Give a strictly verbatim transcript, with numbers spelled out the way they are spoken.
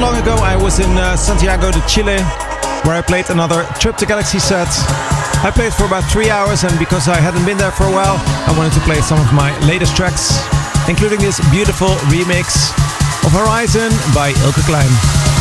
long ago I was in uh, Santiago de Chile, where I played another Trip to Galaxy set. I played for about three hours, and because I hadn't been there for a while, I wanted to play some of my latest tracks, including this beautiful remix of Horizon by Ilke Klein.